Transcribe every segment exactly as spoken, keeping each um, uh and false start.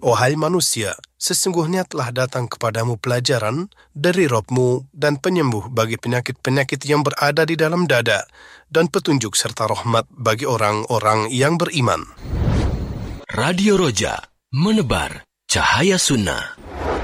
Wahai manusia, sesungguhnya telah datang kepadamu pelajaran dari Rabb-mu dan penyembuh bagi penyakit-penyakit yang berada di dalam dada, dan petunjuk serta rahmat bagi orang-orang yang beriman. Radio Roja, menebar cahaya sunnah.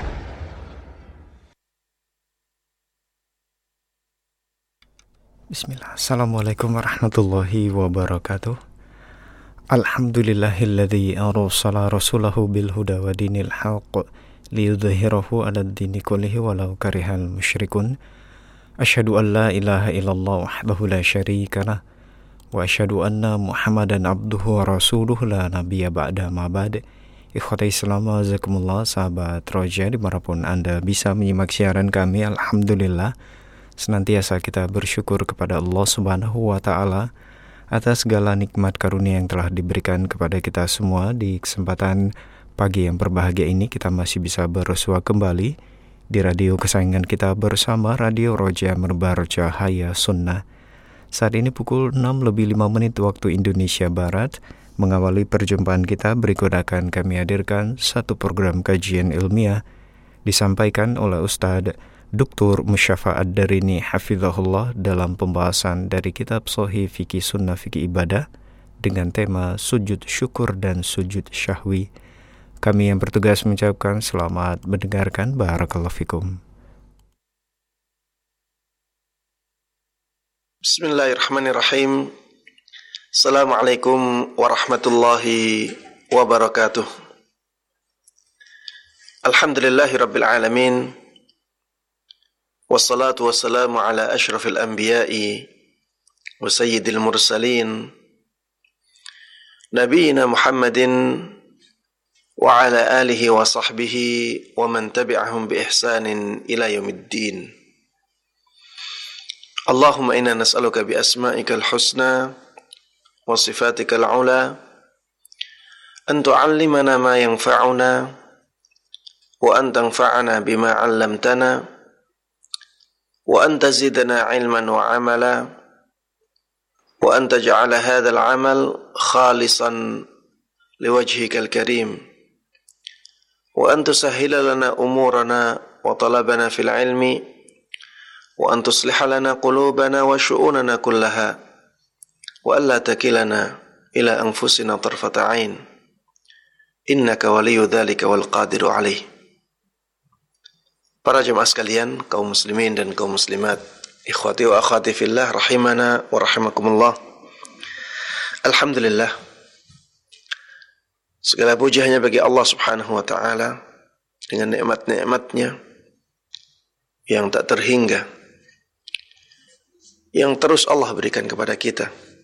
Bismillah. Assalamualaikum warahmatullahi wabarakatuh. Alhamdulillahilladzi arsala rasulahu bil huda wa dinil haqq liyudhhirahu 'alad dini kullihi walau karihal musyrikun. Asyhadu an la ilaha illallah wahdahu la syarika lah wa asyhadu anna Muhammadan abduhu wa rasuluhu la nabiyya ba'da ma ba'd. Ikhwati Islam, jazakumullah, sahabat Roja dimanapun Anda bisa menyimak siaran kami. Alhamdulillah, senantiasa kita bersyukur kepada Allah Subhanahu wa Ta'ala atas segala nikmat karunia yang telah diberikan kepada kita semua. Di kesempatan pagi yang berbahagia ini, kita masih bisa bersua kembali di radio kesayangan kita bersama Radio Roja, menebar cahaya sunnah. Saat ini pukul enam lebih lima menit waktu Indonesia Barat. Mengawali perjumpaan kita, berikut akan kami hadirkan satu program kajian ilmiah disampaikan oleh Ustadz Doktor Musyafa Ad-Darini Hafizahullah dalam pembahasan dari kitab Shahih Fikih Sunnah Fikih Ibadah dengan tema sujud syukur dan sujud syahwi. Kami yang bertugas mengucapkan selamat mendengarkan. Barakallahu fikum. Bismillahirrahmanirrahim. Assalamualaikum warahmatullahi wabarakatuh. Alhamdulillahi rabbil alamin. Wassalatu wassalamu ala ashrafil anbiya'i wa sayyidil mursalin Nabiina Muhammadin wa ala alihi wa sahbihi wa man tabi'ahum bi ihsanin ila yaumiddin. Allahumma inna nas'aluka bi asma'ikal husna wa sifatikal ula an tu'allimana ma yanfa'una wa an tanfa'ana bima 'allamtana wa an tazidana ilman wa amala wa an taj'ala hadzal amal khalisan liwajhikal karim wa an tusahhila lana umurana wa talabana fil ilmi wa an tusliha lana qulubana wa syu'unana kullaha wa alla takilana ila anfusina tarfata 'ain innaka waliyyu dzalika wal qadiru 'alaih. Para jemaah sekalian, kaum muslimin dan kaum muslimat, ikhwati wa akhwati fillah, rahimana wa rahimakumullah. Alhamdulillah, segala puji hanya bagi Allah Subhanahu wa Ta'ala dengan nikmat-nikmatnya yang tak terhingga, yang terus Allah berikan kepada kita.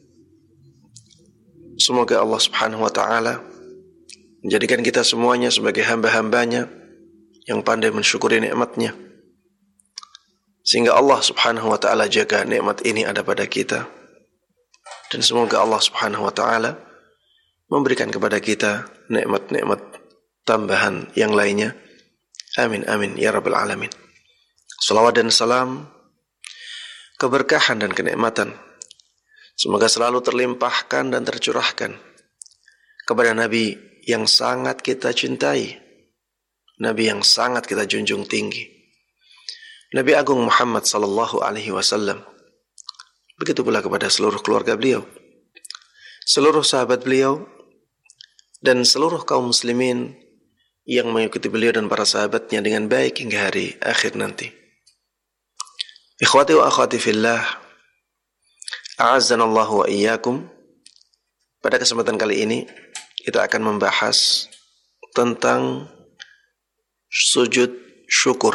Semoga Allah Subhanahu wa Ta'ala menjadikan kita semuanya sebagai hamba-hambanya yang pandai mensyukuri nikmatnya, sehingga Allah Subhanahu wa Ta'ala jaga nikmat ini ada pada kita, dan semoga Allah Subhanahu wa Ta'ala memberikan kepada kita nikmat-nikmat tambahan yang lainnya. Amin amin ya rabbal alamin. Salawat dan salam, keberkahan dan kenikmatan semoga selalu terlimpahkan dan tercurahkan kepada Nabi yang sangat kita cintai, Nabi yang sangat kita junjung tinggi, Nabi Agung Muhammad sallallahu alaihi wasallam. Begitu pula kepada seluruh keluarga beliau, seluruh sahabat beliau, dan seluruh kaum muslimin yang mengikuti beliau dan para sahabatnya dengan baik hingga hari akhir nanti. Ikhwati wa akhwati fillah, a'azzanallahu wa iyyakum. Pada kesempatan kali ini kita akan membahas tentang sujud syukur,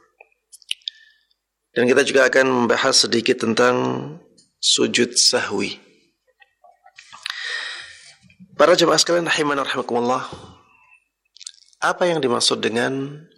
dan kita juga akan membahas sedikit tentang sujud sahwi. Para jemaah sekalian rahimana rahimakumullah, apa yang dimaksud dengan